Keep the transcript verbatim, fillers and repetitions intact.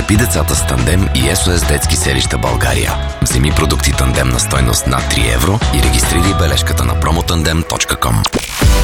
Подкрепи децата с Тандем и Ес О Ес Детски селища България. Вземи продукти Тандем на стойност над три евро и регистрирай бележката на промотандем точка ком.